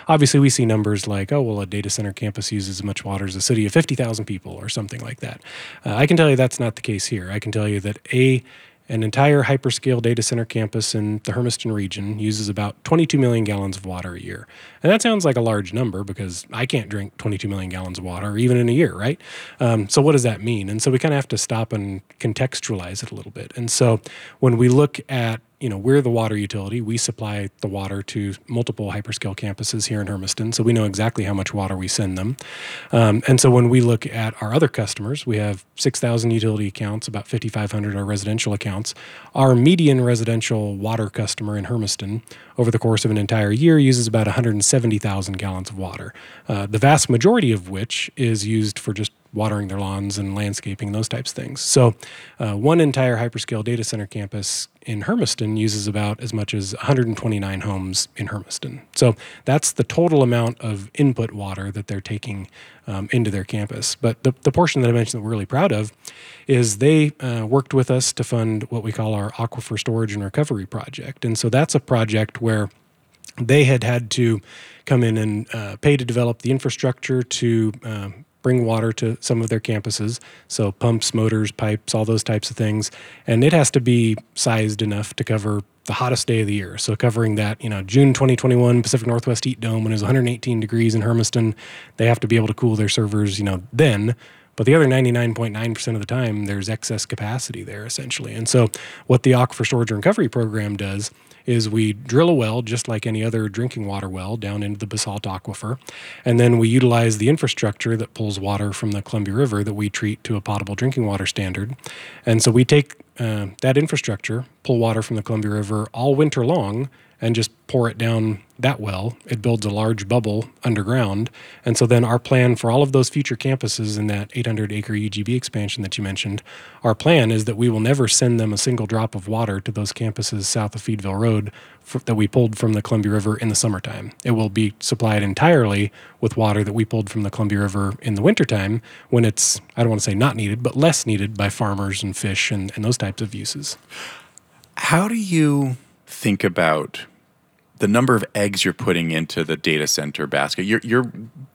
obviously we see numbers like, oh, well, a data center campus uses as much water as a city of 50,000 people or something like that. I can tell you that's not the case here. I can tell you that an entire hyperscale data center campus in the Hermiston region uses about 22 million gallons of water a year. And that sounds like a large number because I can't drink 22 million gallons of water even in a year, right? So what does that mean? And so we kind of have to stop and contextualize it a little bit. And so when we look at, we're the water utility. We supply the water to multiple hyperscale campuses here in Hermiston, so we know exactly how much water we send them. And so when we look at our other customers, we have 6,000 utility accounts, about 5,500 are residential accounts. Our median residential water customer in Hermiston over the course of an entire year uses about 170,000 gallons of water, the vast majority of which is used for just watering their lawns and landscaping, those types of things. So one entire hyperscale data center campus in Hermiston uses about as much as 129 homes in Hermiston. So that's the total amount of input water that they're taking into their campus. But the portion that I mentioned that we're really proud of is they worked with us to fund what we call our Aquifer Storage and Recovery Project. And so that's a project where they had to come in and pay to develop the infrastructure to bring water to some of their campuses. So pumps, motors, pipes, all those types of things. And it has to be sized enough to cover the hottest day of the year. So covering that, June 2021 Pacific Northwest Heat Dome when it was 118 degrees in Hermiston, they have to be able to cool their servers, then. But the other 99.9% of the time, there's excess capacity there, essentially. And so what the Aquifer Storage and Recovery Program does is we drill a well just like any other drinking water well down into the basalt aquifer, and then we utilize the infrastructure that pulls water from the Columbia River that we treat to a potable drinking water standard. And so we take that infrastructure, pull water from the Columbia River all winter long, and just pour it down that well. It builds a large bubble underground. And so then our plan for all of those future campuses in that 800-acre UGB expansion that you mentioned, our plan is that we will never send them a single drop of water to those campuses south of Feedville Road that we pulled from the Columbia River in the summertime. It will be supplied entirely with water that we pulled from the Columbia River in the wintertime when it's, I don't want to say not needed, but less needed by farmers and fish and those types of uses. How do you think about the number of eggs you're putting into the data center basket? Your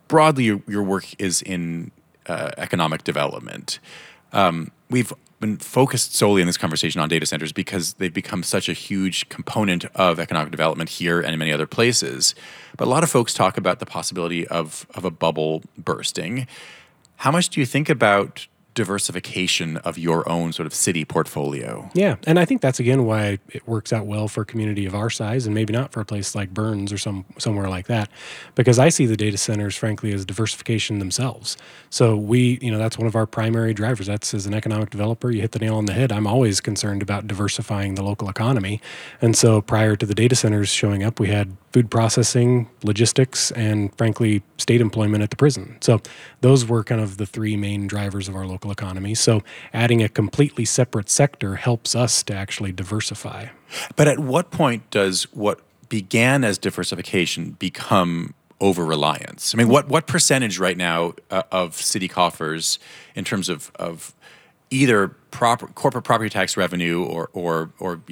work is in economic development. We've been focused solely in this conversation on data centers because they've become such a huge component of economic development here and in many other places. But a lot of folks talk about the possibility of a bubble bursting. How much do you think about diversification of your own sort of city portfolio? Yeah, and I think that's again why it works out well for a community of our size and maybe not for a place like Burns or somewhere like that, because I see the data centers frankly as diversification themselves. So that's one of our primary drivers. That's, as an economic developer, you hit the nail on the head. I'm always concerned about diversifying the local economy. And so prior to the data centers showing up, we had food processing, logistics, and frankly, state employment at the prison. So those were kind of the three main drivers of our local economy. So adding a completely separate sector helps us to actually diversify. But at what point does what began as diversification become over-reliance? I mean, what percentage right now of city coffers in terms of either corporate property tax revenue or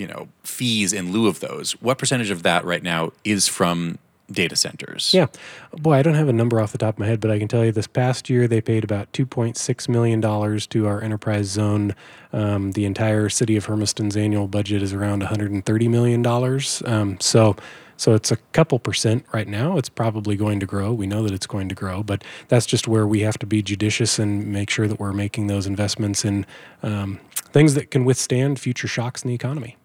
fees in lieu of those, what percentage of that right now is from data centers? Yeah. Boy, I don't have a number off the top of my head, but I can tell you this past year they paid about $2.6 million to our enterprise zone. The entire city of Hermiston's annual budget is around $130 million. So it's a couple percent right now. It's probably going to grow. We know that it's going to grow, but that's just where we have to be judicious and make sure that we're making those investments in things that can withstand future shocks in the economy.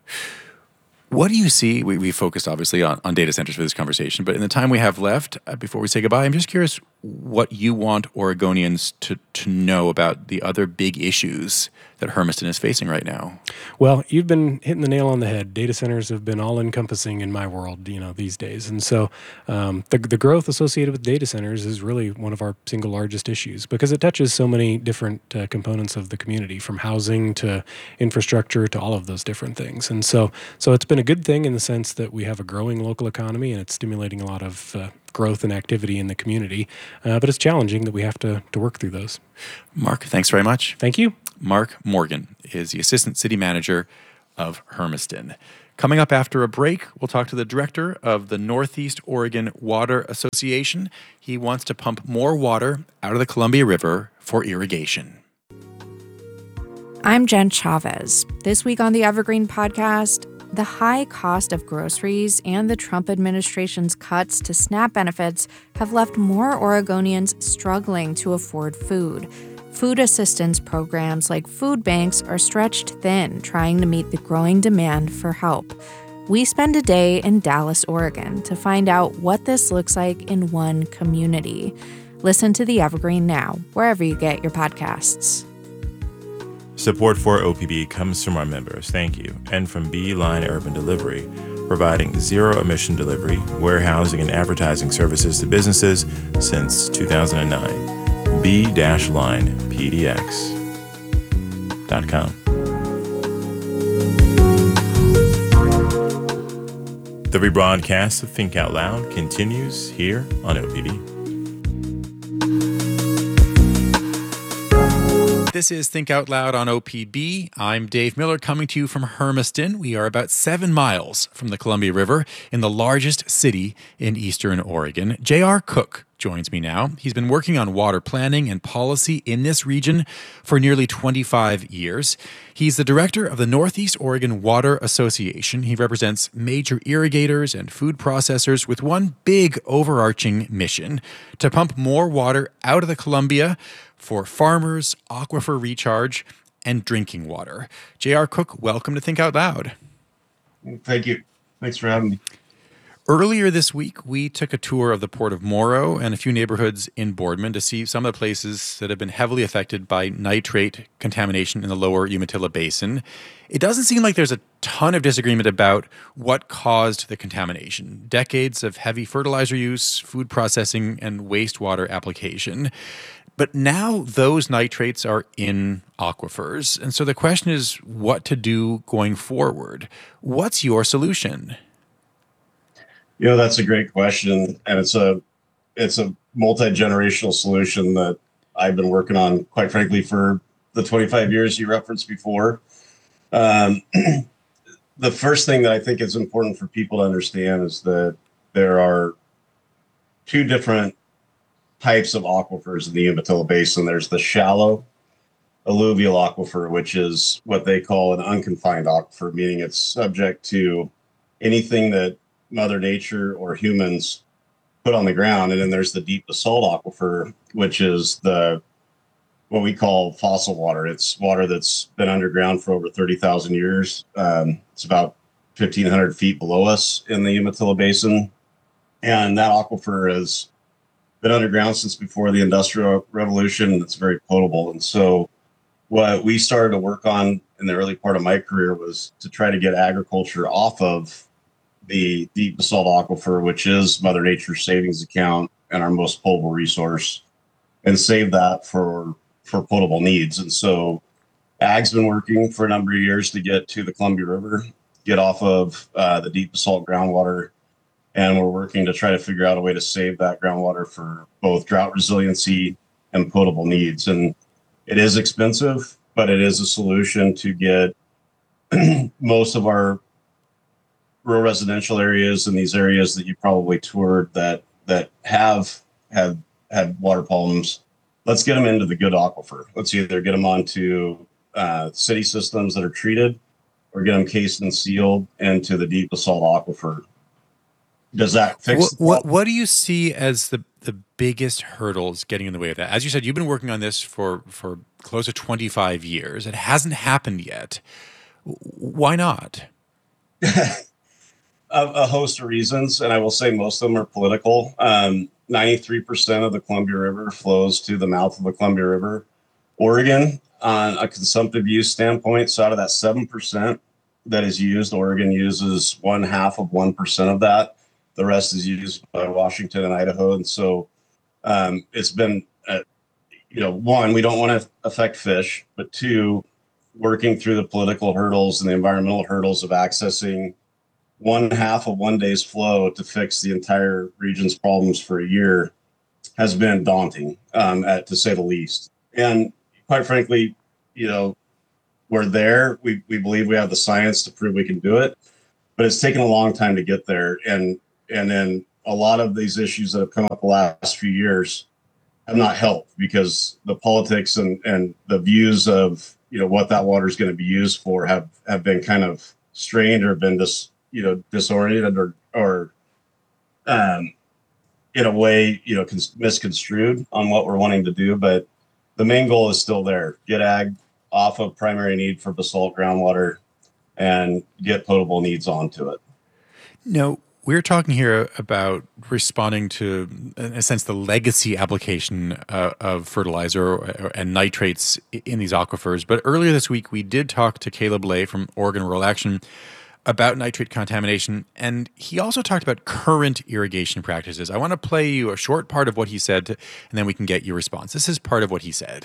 What do you see? We focused obviously on data centers for this conversation, but in the time we have left before we say goodbye, I'm just curious what you want Oregonians to know about the other big issues that Hermiston is facing right now. Well, you've been hitting the nail on the head. Data centers have been all-encompassing in my world, these days. And so the growth associated with data centers is really one of our single largest issues because it touches so many different components of the community, from housing to infrastructure to all of those different things. And so it's been a good thing in the sense that we have a growing local economy and it's stimulating a lot of growth and activity in the community. But it's challenging that we have to work through those. Mark, thanks very much. Thank you. Mark Morgan is the Assistant City Manager of Hermiston. Coming up after a break, we'll talk to the director of the Northeast Oregon Water Association. He wants to pump more water out of the Columbia River for irrigation. I'm Jen Chavez. This week on the Evergreen Podcast, the high cost of groceries and the Trump administration's cuts to SNAP benefits have left more Oregonians struggling to afford food. Food assistance programs like food banks are stretched thin, trying to meet the growing demand for help. We spend a day in Dallas, Oregon, to find out what this looks like in one community. Listen to the Evergreen now, wherever you get your podcasts. Support for OPB comes from our members, thank you, and from B-Line Urban Delivery, providing zero-emission delivery, warehousing, and advertising services to businesses since 2009. B-linepdx.com. The rebroadcast of Think Out Loud continues here on OPB. This is Think Out Loud on OPB. I'm Dave Miller coming to you from Hermiston. We are about 7 miles from the Columbia River in the largest city in eastern Oregon. J.R. Cook joins me now. He's been working on water planning and policy in this region for nearly 25 years. He's the director of the Northeast Oregon Water Association. He represents major irrigators and food processors with one big overarching mission: to pump more water out of the Columbia for farmers, aquifer recharge, and drinking water. J.R. Cook, welcome to Think Out Loud. Thank you. Thanks for having me. Earlier this week, we took a tour of the Port of Morrow and a few neighborhoods in Boardman to see some of the places that have been heavily affected by nitrate contamination in the lower Umatilla Basin. It doesn't seem like there's a ton of disagreement about what caused the contamination: decades of heavy fertilizer use, food processing, and wastewater application. But now those nitrates are in aquifers. And so the question is what to do going forward. What's your solution? That's a great question. And it's a multi-generational solution that I've been working on, quite frankly, for the 25 years you referenced before. The first thing that I think is important for people to understand is that there are two different types of aquifers in the Umatilla Basin. There's the shallow alluvial aquifer, which is what they call an unconfined aquifer, meaning it's subject to anything that Mother Nature or humans put on the ground. And then there's the deep basalt aquifer, which is what we call fossil water. It's water that's been underground for over 30,000 years. It's about 1,500 feet below us in the Umatilla Basin. And that aquifer has been underground since before the Industrial Revolution. It's very potable. And so what we started to work on in the early part of my career was to try to get agriculture off of the deep basalt aquifer, which is Mother Nature's savings account and our most potable resource, and save that for potable needs. And so Ag's been working for a number of years to get to the Columbia River, get off of the deep basalt groundwater. And we're working to try to figure out a way to save that groundwater for both drought resiliency and potable needs. And it is expensive, but it is a solution to get most of our rural residential areas and these areas that you probably toured that have had water problems. Let's get them into the good aquifer. Let's either get them onto city systems that are treated, or get them cased and sealed into the deep basalt aquifer. Does that fix what do you see as the biggest hurdles getting in the way of that? As you said, you've been working on this for close to 25 years. It hasn't happened yet. Why not? A host of reasons, and I will say most of them are political. 93% of the Columbia River flows to the mouth of the Columbia River. Oregon, on a consumptive use standpoint, so out of that 7% that is used, Oregon uses 0.5% of that. The rest is used by Washington and Idaho. And so it's been, one, we don't want to affect fish, but two, working through the political hurdles and the environmental hurdles of accessing 1/2 of one day's flow to fix the entire region's problems for a year has been daunting, to say the least. And quite frankly, we're there. We believe we have the science to prove we can do it. but it's taken a long time to get there. And then a lot of these issues that have come up the last few years have not helped because the politics and the views of, what that water is going to be used for have been kind of strained or been disoriented or in a way, misconstrued on what we're wanting to do. But the main goal is still there. Get ag off of primary need for basalt groundwater and get potable needs onto it. No, we're talking here about responding to, in a sense, the legacy application of fertilizer and nitrates in these aquifers. But earlier this week, we did talk to Caleb Lay from Oregon Rural Action about nitrate contamination, and he also talked about current irrigation practices. I want to play you a short part of what he said, and then we can get your response. This is part of what he said.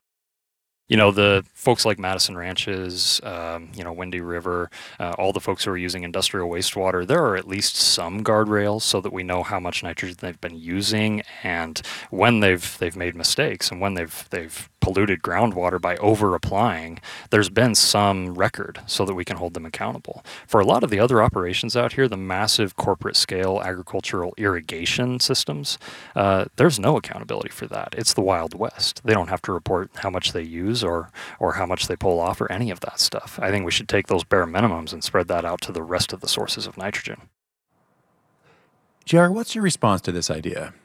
The folks like Madison Ranches, Windy River, all the folks who are using industrial wastewater, there are at least some guardrails so that we know how much nitrogen they've been using and when they've made mistakes and when they've polluted groundwater by over applying. There's been some record so that we can hold them accountable. For a lot of the other operations out here, the massive corporate scale agricultural irrigation systems, there's no accountability for that. It's the Wild West. They don't have to report how much they use or how much they pull off or any of that stuff. I think we should take those bare minimums and spread that out to the rest of the sources of nitrogen. JR, what's your response to this idea?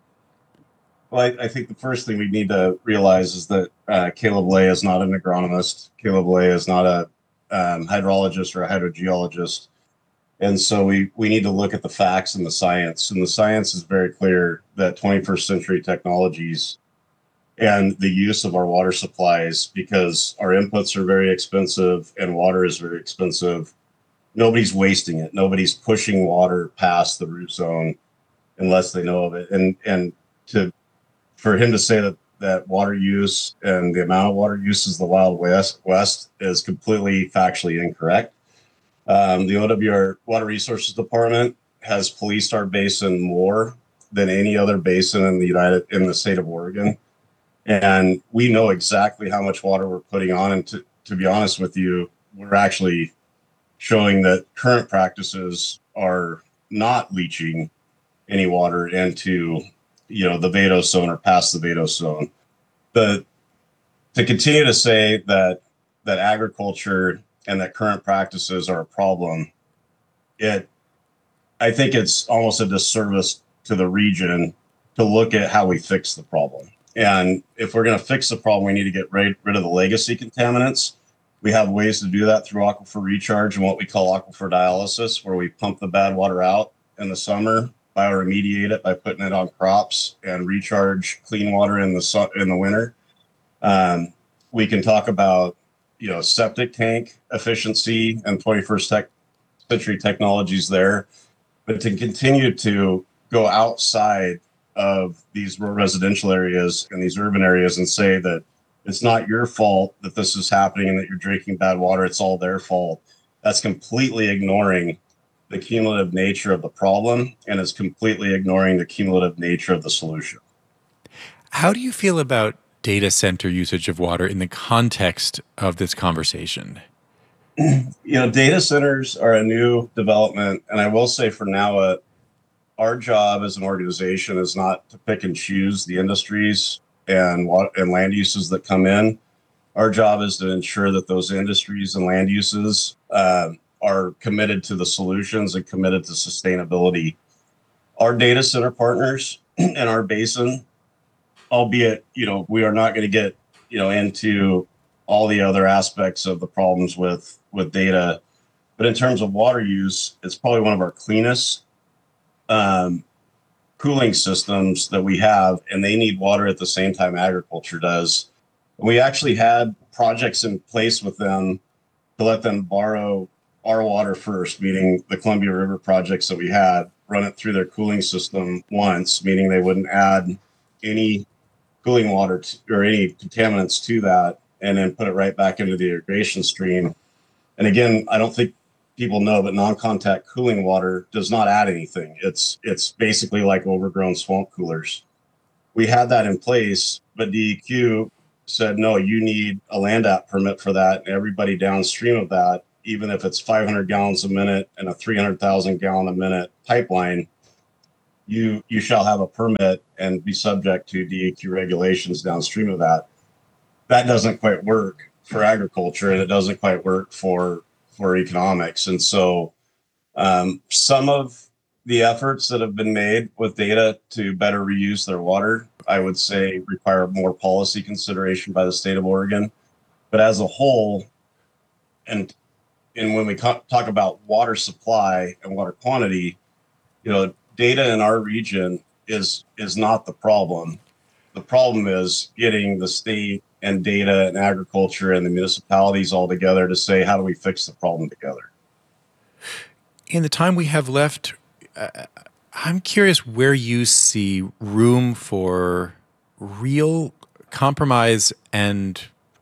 Well, I think the first thing we need to realize is that Caleb Lay is not an agronomist. Caleb Lay is not a hydrologist or a hydrogeologist. And so we need to look at the facts and the science. And the science is very clear that 21st century technologies and the use of our water supplies, because our inputs are very expensive and water is very expensive, nobody's wasting it. Nobody's pushing water past the root zone unless they know of it. And for him to say that water use and the amount of water use is the Wild West is completely factually incorrect. The OWR Water Resources Department has policed our basin more than any other basin in the state of Oregon. And we know exactly how much water we're putting on. And to be honest with you, we're actually showing that current practices are not leaching any water into, the vadose zone or past the vadose zone. To continue to say that agriculture and that current practices are a problem, I think it's almost a disservice to the region to look at how we fix the problem. And if we're going to fix the problem, we need to get rid of the legacy contaminants. We have ways to do that through aquifer recharge and what we call aquifer dialysis, where we pump the bad water out in the summer, bioremediate it by putting it on crops, and recharge clean water in the winter. We can talk about septic tank efficiency and 21st century technologies there, but to continue to go outside of these rural residential areas and these urban areas and say that it's not your fault that this is happening and that you're drinking bad water, it's all their fault. That's completely ignoring the cumulative nature of the problem, and it's completely ignoring the cumulative nature of the solution. How do you feel about data center usage of water in the context of this conversation? Data centers are a new development, and I will say for now, our job as an organization is not to pick and choose the industries and land uses that come in. Our job is to ensure that those industries and land uses are committed to the solutions and committed to sustainability. Our data center partners in our basin, albeit, we are not going to get, into all the other aspects of the problems with data, but in terms of water use, it's probably one of our cleanest cooling systems that we have, and they need water at the same time agriculture does. We actually had projects in place with them to let them borrow our water first, meaning the Columbia River projects that we had, run it through their cooling system once, meaning they wouldn't add any cooling water or any contaminants to that, and then put it right back into the irrigation stream. And again, I don't think people know, but non-contact cooling water does not add anything. It's basically like overgrown swamp coolers. We had that in place, but DEQ said, no, you need a land app permit for that. And everybody downstream of that even if it's 500 gallons a minute and a 300,000 gallon a minute pipeline, you shall have a permit and be subject to DEQ regulations downstream of that. That doesn't quite work for agriculture, and it doesn't quite work for economics. And so some of the efforts that have been made with data to better reuse their water, I would say, require more policy consideration by the state of Oregon. But as a whole, and when we talk about water supply and water quantity, data in our region is not the problem. The problem is getting the state and data and agriculture and the municipalities all together to say, how do we fix the problem together? In the time we have left, I'm curious where you see room for real compromise and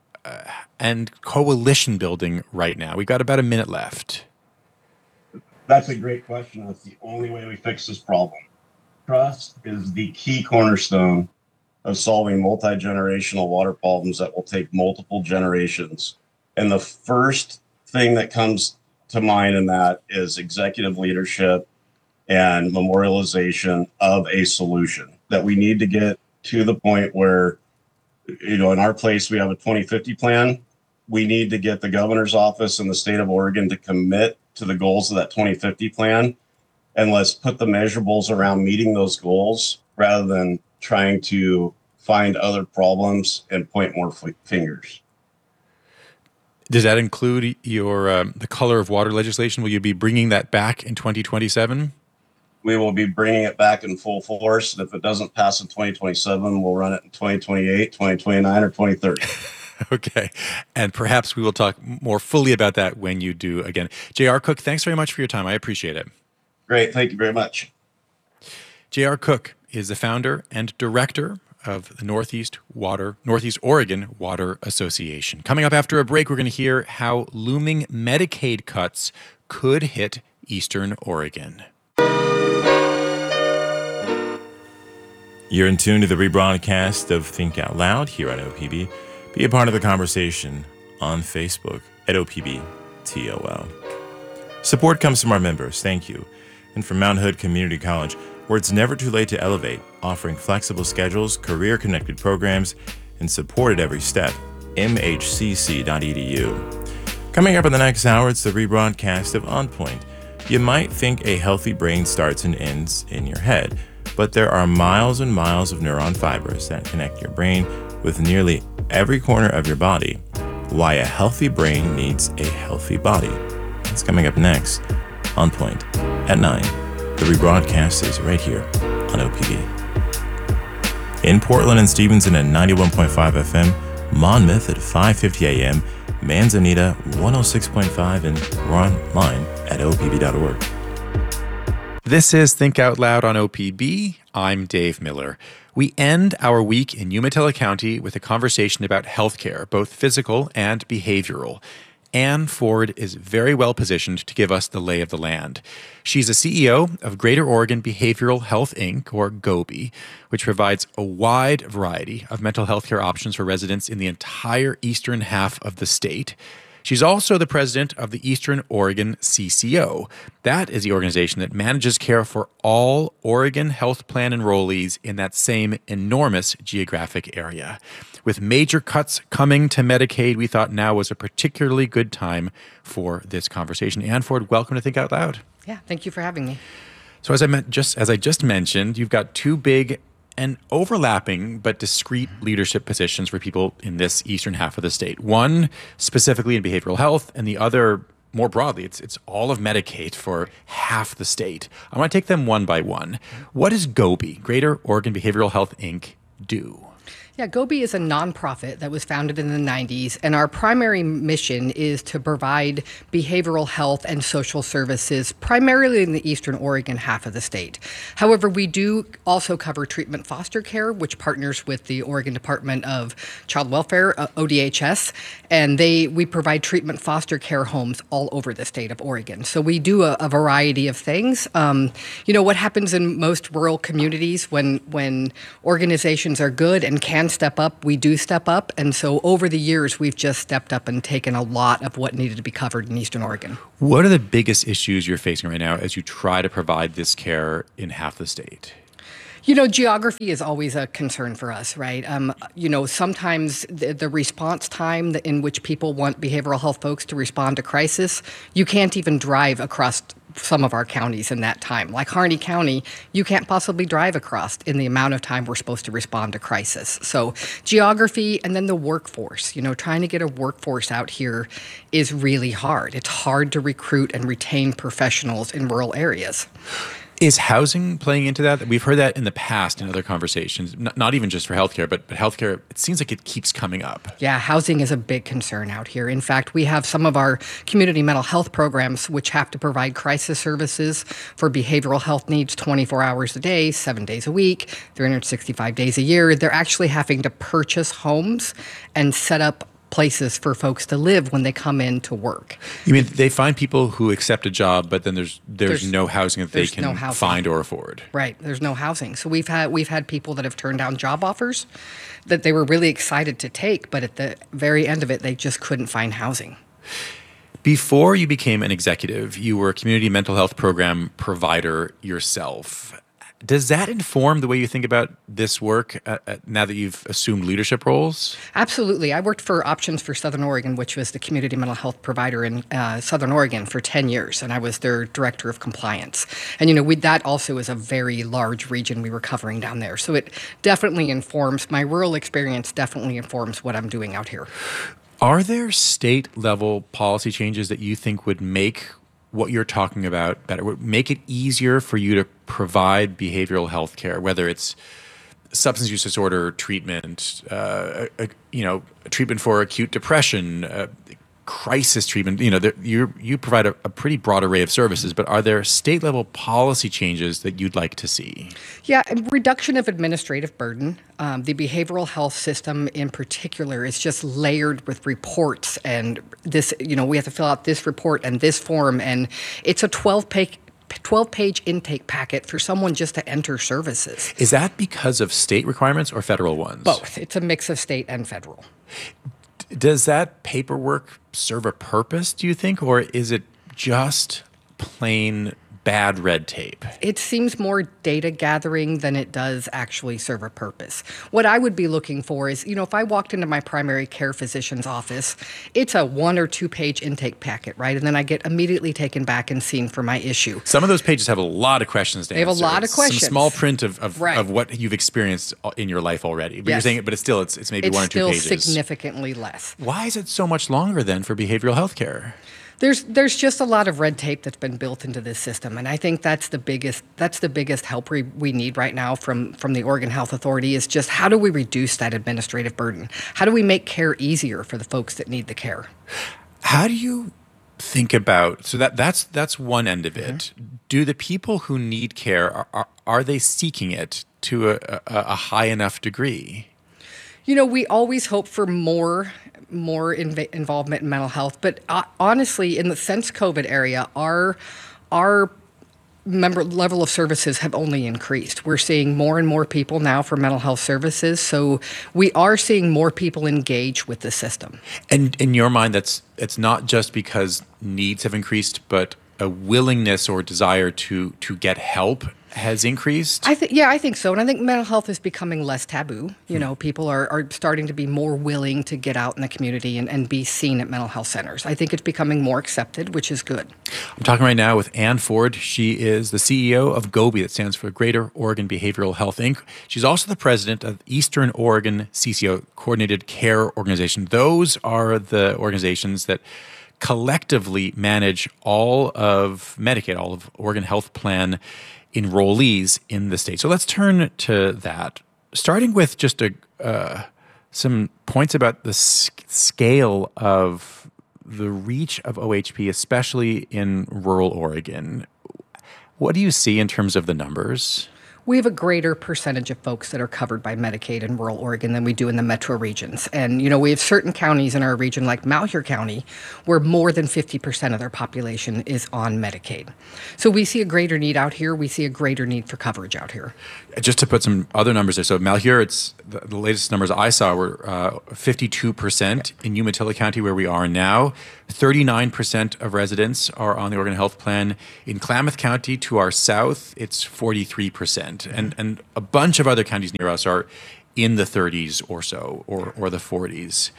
coalition building right now. We've got about a minute left. That's a great question. That's the only way we fix this problem. Trust is the key cornerstone of solving multi-generational water problems that will take multiple generations. And the first thing that comes to mind in that is executive leadership and memorialization of a solution. That we need to get to the point where, in our place, we have a 2050 plan. We need to get the governor's office in the state of Oregon to commit to the goals of that 2050 plan. And let's put the measurables around meeting those goals rather than trying to find other problems and point more fingers. Does that include your the color of water legislation? Will you be bringing that back in 2027? We will be bringing it back in full force. And if it doesn't pass in 2027, we'll run it in 2028, 2029, or 2030. Okay. And perhaps we will talk more fully about that when you do again. J.R. Cook, thanks very much for your time. I appreciate it. Great. Thank you very much. J.R. Cook is the founder and director of the Northeast Oregon Water Association. Coming up after a break, we're going to hear how looming Medicaid cuts could hit Eastern Oregon. You're in tune to the rebroadcast of Think Out Loud here on OPB. Be a part of the conversation on Facebook at OPBTOL. Support comes from our members, thank you, and from Mount Hood Community College, where it's never too late to elevate, offering flexible schedules, career-connected programs, and support at every step. MHCC.edu. Coming up in the next hour, it's the rebroadcast of On Point. You might think a healthy brain starts and ends in your head, but there are miles and miles of neuron fibers that connect your brain with nearly every corner of your body. Why a healthy brain needs a healthy body. That's coming up next. On Point at 9. The rebroadcast is right here on OPB. In Portland and Stevenson at 91.5 FM, Monmouth at 5:50 a.m., Manzanita 106.5, and we're online at opb.org. This is Think Out Loud on OPB. I'm Dave Miller. We end our week in Umatilla County with a conversation about healthcare, both physical and behavioral. Ann Ford is very well positioned to give us the lay of the land. She's a CEO of Greater Oregon Behavioral Health, Inc., or GOBI, which provides a wide variety of mental health care options for residents in the entire eastern half of the state. She's also the president of the Eastern Oregon CCO. That is the organization that manages care for all Oregon Health Plan enrollees in that same enormous geographic area. With major cuts coming to Medicaid, we thought now was a particularly good time for this conversation. Ann Ford, welcome to Think Out Loud. Yeah, thank you for having me. So as I just mentioned, you've got two big and overlapping but discrete leadership positions for people in this eastern half of the state. One specifically in behavioral health, and the other more broadly, it's all of Medicaid for half the state. I want to take them one by one. What does GOBI, Greater Oregon Behavioral Health, Inc., do? Yeah, GOBI is a nonprofit that was founded in the 90s, and our primary mission is to provide behavioral health and social services primarily in the Eastern Oregon half of the state. However, we do also cover treatment foster care, which partners with the Oregon Department of Child Welfare, ODHS, and we provide treatment foster care homes all over the state of Oregon. So we do a variety of things. What happens in most rural communities when organizations are good and someone can step up, we do step up. And so over the years, we've just stepped up and taken a lot of what needed to be covered in Eastern Oregon. What are the biggest issues you're facing right now as you try to provide this care in half the state? Geography is always a concern for us, right? Sometimes the response time in which people want behavioral health folks to respond to crisis, you can't even drive across some of our counties in that time. Like Harney County, you can't possibly drive across in the amount of time we're supposed to respond to crisis. So geography and then the workforce, trying to get a workforce out here is really hard. It's hard to recruit and retain professionals in rural areas. Is housing playing into that? We've heard that in the past in other conversations, not even just for healthcare, but healthcare, it seems like it keeps coming up. Yeah, housing is a big concern out here. In fact, we have some of our community mental health programs which have to provide crisis services for behavioral health needs 24 hours a day, 7 days a week, 365 days a year. They're actually having to purchase homes and set up places for folks to live when they come in to work. You mean they find people who accept a job, but then there's no housing that they can find or afford? Right. There's no housing. So we've had people that have turned down job offers that they were really excited to take, but at the very end of it, they just couldn't find housing. Before you became an executive, you were a community mental health program provider yourself. Does that inform the way you think about this work now that you've assumed leadership roles? Absolutely. I worked for Options for Southern Oregon, which was the community mental health provider in Southern Oregon for 10 years, and I was their director of compliance. And, that also is a very large region we were covering down there. So it definitely informs, my rural experience definitely informs what I'm doing out here. Are there state-level policy changes that you think would make what you're talking about better, would make it easier for you to provide behavioral health care, whether it's substance use disorder treatment, treatment for acute depression, crisis treatment? You provide a pretty broad array of services, but are there state-level policy changes that you'd like to see? Yeah, reduction of administrative burden. The behavioral health system in particular is just layered with reports, and this, we have to fill out this report and this form, and it's a 12-page intake packet for someone just to enter services. Is that because of state requirements or federal ones? Both. It's a mix of state and federal. Does that paperwork serve a purpose, do you think, or is it just plain bad red tape? It seems more data gathering than it does actually serve a purpose. What I would be looking for is, if I walked into my primary care physician's office, it's a 1 or 2 page intake packet, right? And then I get immediately taken back and seen for my issue. Some of those pages have a lot of questions to answer. They have a lot of questions. Some small print of what you've experienced in your life already. But yes. You're saying, but it's maybe 1 or 2 pages. It's still significantly less. Why is it so much longer then for behavioral health care? There's just a lot of red tape that's been built into this system, and I think that's the biggest help we need right now from the Oregon Health Authority is just how do we reduce that administrative burden? How do we make care easier for the folks that need the care? How do you think about that's one end of it? Mm-hmm. Do the people who need care are they seeking it to a high enough degree? We always hope for more involvement in mental health, but honestly, in the since COVID area, our member level of services have only increased. We're seeing more and more people now for mental health services, so we are seeing more people engage with the system. And in your mind, it's not just because needs have increased, but a willingness or desire to get help has increased? I think so. And I think mental health is becoming less taboo. People are starting to be more willing to get out in the community and be seen at mental health centers. I think it's becoming more accepted, which is good. I'm talking right now with Ann Ford. She is the CEO of GOBI, that stands for Greater Oregon Behavioral Health, Inc. She's also the president of Eastern Oregon CCO, Coordinated Care Organization. Those are the organizations that collectively manage all of Medicaid, all of Oregon Health Plan enrollees in the state. So let's turn to that, starting with just some points about the scale of the reach of OHP, especially in rural Oregon. What do you see in terms of the numbers? We have a greater percentage of folks that are covered by Medicaid in rural Oregon than we do in the metro regions. And, we have certain counties in our region, like Malheur County, where more than 50% of their population is on Medicaid. So we see a greater need out here. We see a greater need for coverage out here. Just to put some other numbers there. So Malheur, it's the latest numbers I saw were 52% in Umatilla County, where we are now. 39% of residents are on the Oregon Health Plan. In Klamath County, to our south, it's 43%. And a bunch of other counties near us are in the 30s or so, or the 40s.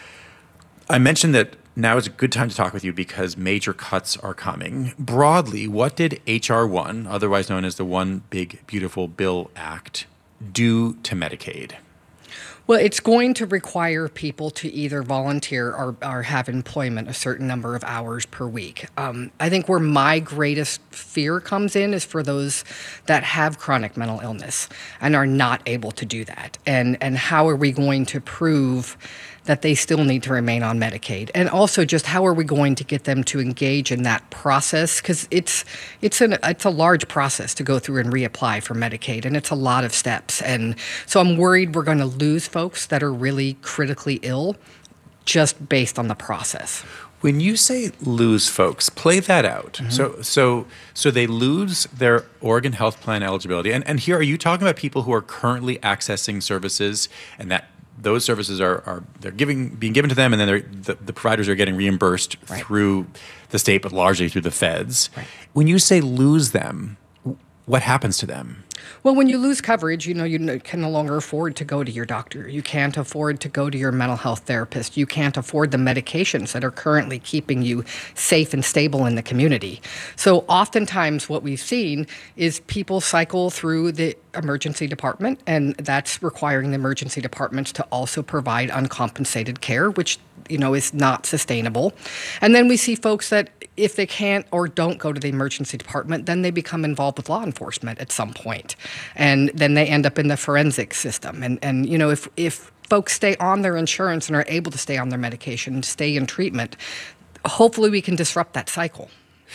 I mentioned that now is a good time to talk with you because major cuts are coming. Broadly, what did H.R. 1, otherwise known as the One Big Beautiful Bill Act, do to Medicaid? Well, it's going to require people to either volunteer or have employment a certain number of hours per week. I think where my greatest fear comes in is for those that have chronic mental illness and are not able to do that. And how are we going to prove that they still need to remain on Medicaid? And also just how are we going to get them to engage in that process? Because it's a large process to go through and reapply for Medicaid, and it's a lot of steps. And so I'm worried we're going to lose folks that are really critically ill just based on the process. When you say lose folks, play that out. So they lose their Oregon Health Plan eligibility. And here, are you talking about people who are currently accessing services and that those services they're being given to them, and then the providers are getting reimbursed through the state, but largely through the feds. Right. When you say lose them, what happens to them? Well, when you lose coverage, you can no longer afford to go to your doctor. You can't afford to go to your mental health therapist. You can't afford the medications that are currently keeping you safe and stable in the community. So oftentimes what we've seen is people cycle through the emergency department, and that's requiring the emergency departments to also provide uncompensated care, which is not sustainable. And then we see folks that if they can't or don't go to the emergency department, then they become involved with law enforcement at some point. And then they end up in the forensic system. And if folks stay on their insurance and are able to stay on their medication, stay in treatment, hopefully we can disrupt that cycle.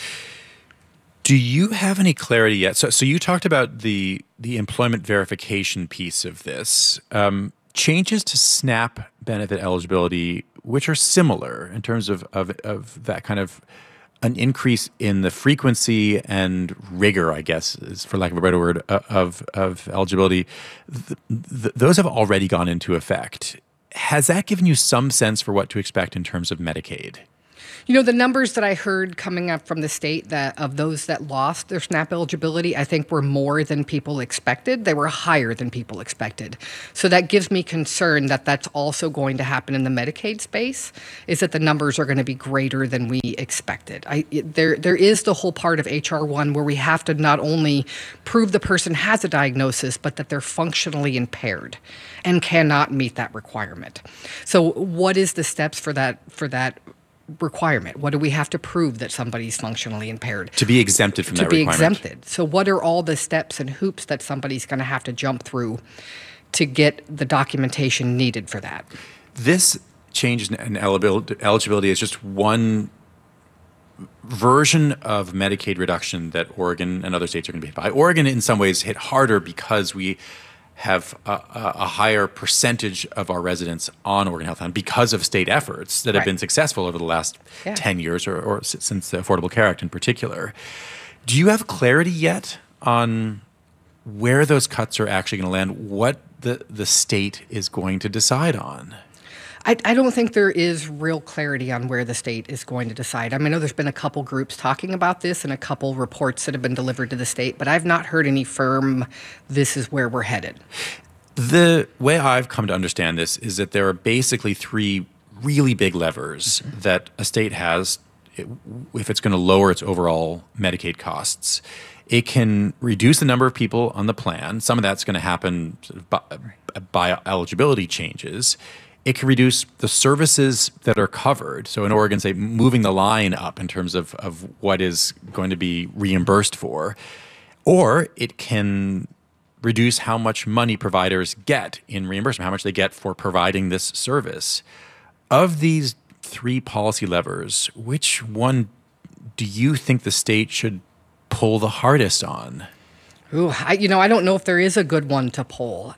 Do you have any clarity yet? So you talked about the employment verification piece of this. Changes to SNAP benefit eligibility, which are similar in terms of that kind of an increase in the frequency and rigor, I guess, is for lack of a better word, of eligibility. Those have already gone into effect. Has that given you some sense for what to expect in terms of Medicaid? The numbers that I heard coming up from the state that of those that lost their SNAP eligibility, I think were more than people expected. They were higher than people expected. So that gives me concern that that's also going to happen in the Medicaid space, is that the numbers are going to be greater than we expected. There is the whole part of H.R. 1 where we have to not only prove the person has a diagnosis, but that they're functionally impaired and cannot meet that requirement. So what is the steps for that requirement? What do we have to prove that somebody's functionally impaired? To be exempted from that requirement. To be exempted. So what are all the steps and hoops that somebody's going to have to jump through to get the documentation needed for that? This change in eligibility is just one version of Medicaid reduction that Oregon and other states are going to be hit by. Oregon, in some ways, hit harder because we have a higher percentage of our residents on Oregon Health Plan because of state efforts that have been successful over the last 10 years or since the Affordable Care Act in particular. Do you have clarity yet on where those cuts are actually going to land, what the state is going to decide on? I don't think there is real clarity on where the state is going to decide. I know there's been a couple groups talking about this and a couple reports that have been delivered to the state, but I've not heard any firm, this is where we're headed. The way I've come to understand this is that there are basically three really big levers that a state has if it's going to lower its overall Medicaid costs. It can reduce the number of people on the plan. Some of that's going to happen by eligibility changes. It can reduce the services that are covered. So in Oregon, say, moving the line up in terms of what is going to be reimbursed for. Or it can reduce how much money providers get in reimbursement, how much they get for providing this service. Of these three policy levers, which one do you think the state should pull the hardest on? Ooh, I don't know if there is a good one to pull.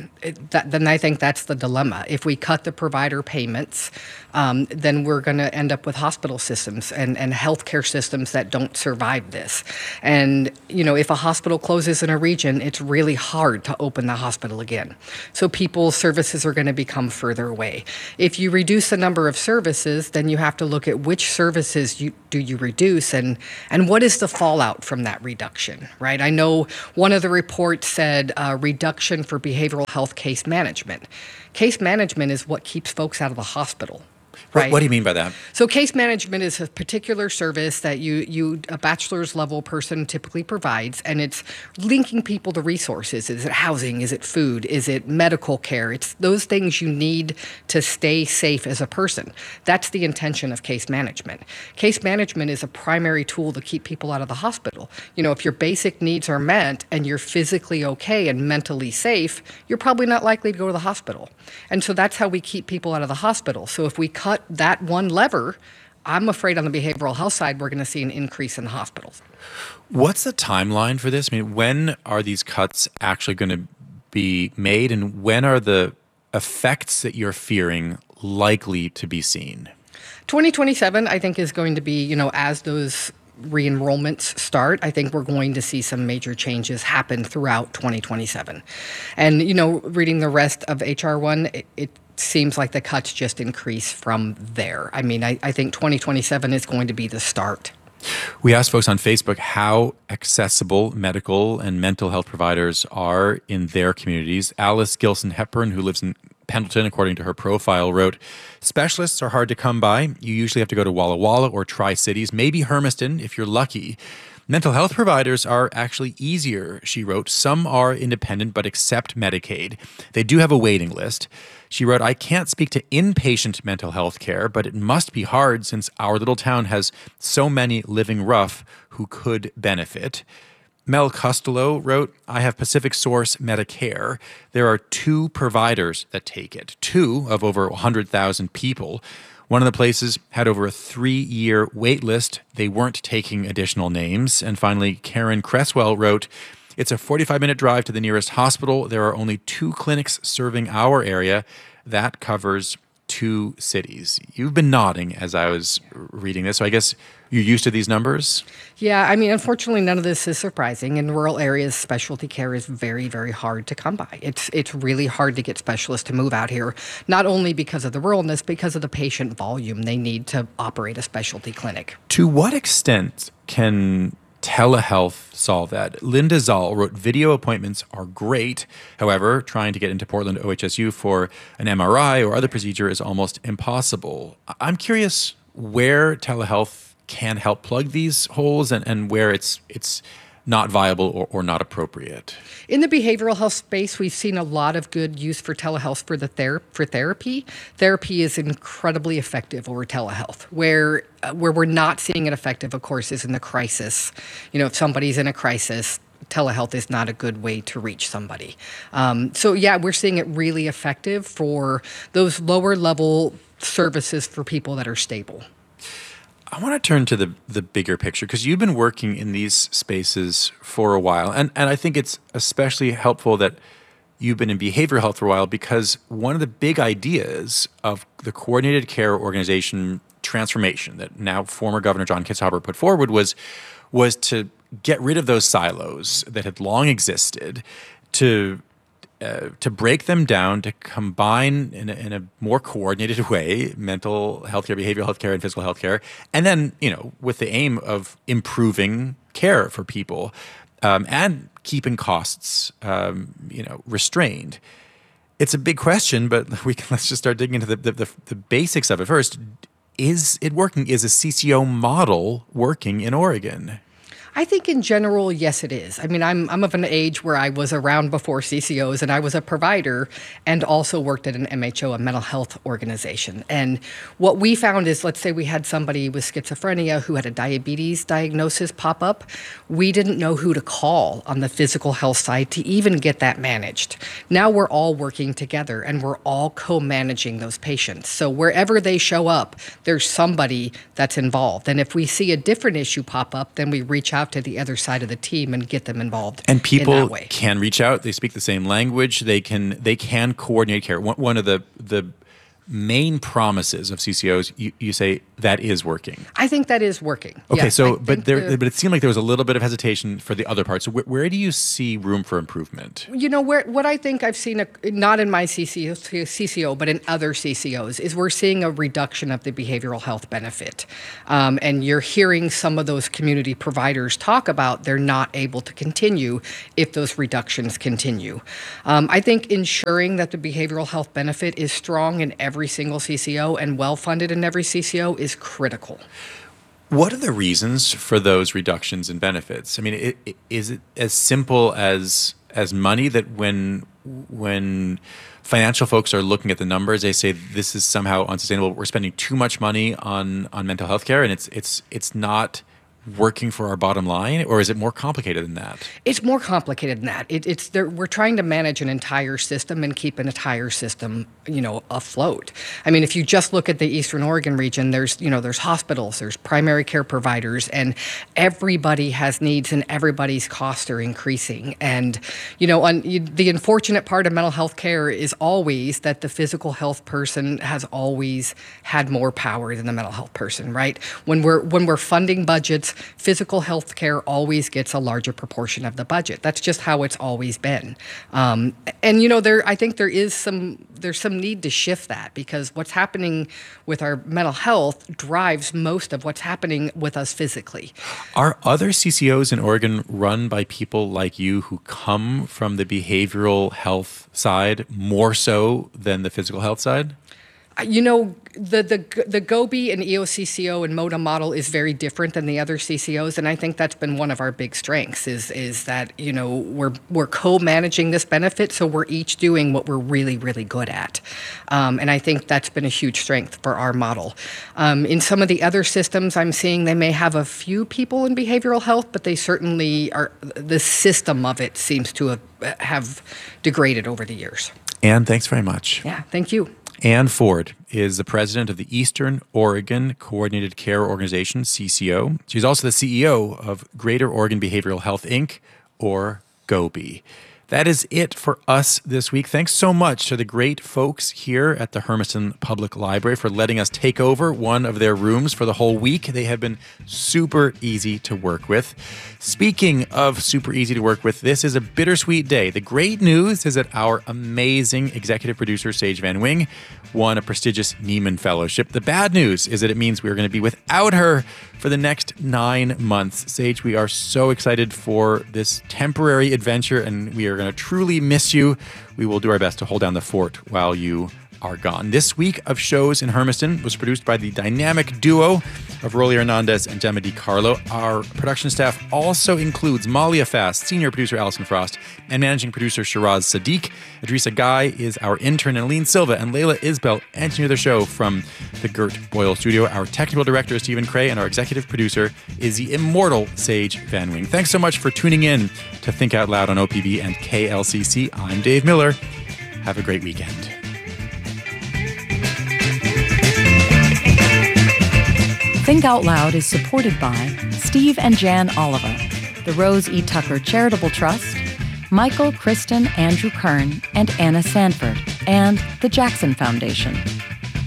Then I think that's the dilemma. If we cut the provider payments, then we're going to end up with hospital systems and healthcare systems that don't survive this. And, if a hospital closes in a region, it's really hard to open the hospital again. So people's services are going to become further away. If you reduce the number of services, then you have to look at which services you reduce and what is the fallout from that reduction, right? I know one of the reports said reduction for behavioral health case management. Case management is what keeps folks out of the hospital. Right. What do you mean by that? So case management is a particular service that a bachelor's level person typically provides, and it's linking people to resources. Is it housing? Is it food? Is it medical care? It's those things you need to stay safe as a person. That's the intention of case management. Case management is a primary tool to keep people out of the hospital. If your basic needs are met and you're physically okay and mentally safe, you're probably not likely to go to the hospital. And so that's how we keep people out of the hospital. So if we cut that one lever, I'm afraid on the behavioral health side, we're going to see an increase in the hospitals. What's the timeline for this? I mean, when are these cuts actually going to be made, and when are the effects that you're fearing likely to be seen? 2027, I think, is going to be, as those re-enrollments start, I think we're going to see some major changes happen throughout 2027. And, reading the rest of HR 1, it seems like the cuts just increase from there. I mean, I think 2027 is going to be the start. We asked folks on Facebook how accessible medical and mental health providers are in their communities. Alice Gilson Hepburn, who lives in Pendleton, according to her profile, wrote, "Specialists are hard to come by. You usually have to go to Walla Walla or Tri-Cities, maybe Hermiston if you're lucky. Mental health providers are actually easier," she wrote. "Some are independent but accept Medicaid. They do have a waiting list." She wrote, "I can't speak to inpatient mental health care, but it must be hard since our little town has so many living rough who could benefit." Mel Costello wrote, "I have Pacific Source Medicare. There are 2 providers that take it, 2 of over 100,000 people. One of the places had over a 3-year wait list. They weren't taking additional names." And finally, Karen Cresswell wrote, "It's a 45-minute drive to the nearest hospital. There are only 2 clinics serving our area. That covers 2 cities." You've been nodding as I was reading this, so I guess you're used to these numbers? Yeah, I mean, unfortunately, none of this is surprising. In rural areas, specialty care is very, very hard to come by. It's really hard to get specialists to move out here, not only because of the ruralness, because of the patient volume they need to operate a specialty clinic. To what extent can telehealth solve that? Linda Zoll wrote, "Video appointments are great. However, trying to get into Portland OHSU for an MRI or other procedure is almost impossible." I'm curious where telehealth can help plug these holes and where it's not viable or not appropriate. In the behavioral health space, we've seen a lot of good use for telehealth for therapy. Therapy is incredibly effective over telehealth. Where we're not seeing it effective, of course, is in the crisis. If somebody's in a crisis, telehealth is not a good way to reach somebody. So yeah, we're seeing it really effective for those lower level services for people that are stable. I want to turn to the bigger picture, because you've been working in these spaces for a while. And I think it's especially helpful that you've been in behavioral health for a while, because one of the big ideas of the coordinated care organization transformation that now former Governor John Kitzhaber put forward was to get rid of those silos that had long existed, to break them down, to combine in a more coordinated way mental health care, behavioral health care, and physical health care, and then with the aim of improving care for people and keeping costs restrained. It's a big question, but let's just start digging into the basics of it first. Is it working? Is a CCO model working in Oregon? I think in general, yes, it is. I mean, I'm of an age where I was around before CCOs, and I was a provider and also worked at an MHO, a mental health organization. And what we found is, let's say we had somebody with schizophrenia who had a diabetes diagnosis pop up. We didn't know who to call on the physical health side to even get that managed. Now we're all working together and we're all co-managing those patients. So wherever they show up, there's somebody that's involved. And if we see a different issue pop up, then we reach out talk to the other side of the team and get them involved. And in people that way. can reach out. They speak the same language. They can coordinate care. One of the main promises of CCOs, you say that is working. I think that is working. Okay, yes, so but it seemed like there was a little bit of hesitation for the other parts. So where do you see room for improvement? What I think I've seen, not in my CCO, but in other CCOs, is we're seeing a reduction of the behavioral health benefit. And you're hearing some of those community providers talk about they're not able to continue if those reductions continue. I think ensuring that the behavioral health benefit is strong in every single CCO and well-funded in every CCO is critical. What are the reasons for those reductions in benefits? I mean, is it as simple as money, that when financial folks are looking at the numbers, they say this is somehow unsustainable? We're spending too much money on mental health care, and it's not working for our bottom line, or is it more complicated than that? It's more complicated than that. We're trying to manage an entire system and keep an entire system, afloat. I mean, if you just look at the Eastern Oregon region, there's hospitals, there's primary care providers, and everybody has needs and everybody's costs are increasing. And, the unfortunate part of mental health care is always that the physical health person has always had more power than the mental health person, right? When we're funding budgets, physical health care always gets a larger proportion of the budget. That's just how it's always been. I think there's some need to shift that, because what's happening with our mental health drives most of what's happening with us physically. Are other CCOs in Oregon run by people like you who come from the behavioral health side more so than the physical health side? The GOBI and EOCCO and MODA model is very different than the other CCOs, and I think that's been one of our big strengths is that we're co-managing this benefit, so we're each doing what we're really, really good at, and I think that's been a huge strength for our model. In some of the other systems, I'm seeing they may have a few people in behavioral health, but they certainly are. The system of it seems to have degraded over the years. Anne, thanks very much. Yeah, thank you. Anne Ford is the president of the Eastern Oregon Coordinated Care Organization, CCO. She's also the CEO of Greater Oregon Behavioral Health, Inc., or GOBI. That is it for us this week. Thanks so much to the great folks here at the Hermiston Public Library for letting us take over one of their rooms for the whole week. They have been super easy to work with. Speaking of super easy to work with, this is a bittersweet day. The great news is that our amazing executive producer, Sage Van Wing, won a prestigious Nieman Fellowship. The bad news is that it means we're going to be without her for the next 9 months. Sage, we are so excited for this temporary adventure, and we are going to truly miss you. We will do our best to hold down the fort while you are gone. This week of Shows in Hermiston was produced by the dynamic duo of Rolly Hernandez and Gemma DiCarlo. Our production staff also includes Malia Fast, senior producer Allison Frost, and managing producer Shiraz Sadiq. Adrisa Guy is our intern, and Aline Silva and Layla Isbell engineer the show from the Gert Boyle studio. Our technical director is Stephen Cray, and our executive producer is the immortal Sage Van Wing. Thanks so much for tuning in to Think Out Loud on OPB and KLCC. I'm Dave Miller. Have a great weekend. Think Out Loud is supported by Steve and Jan Oliver, the Rose E. Tucker Charitable Trust, Michael, Kristen, Andrew Kern, and Anna Sanford, and the Jackson Foundation.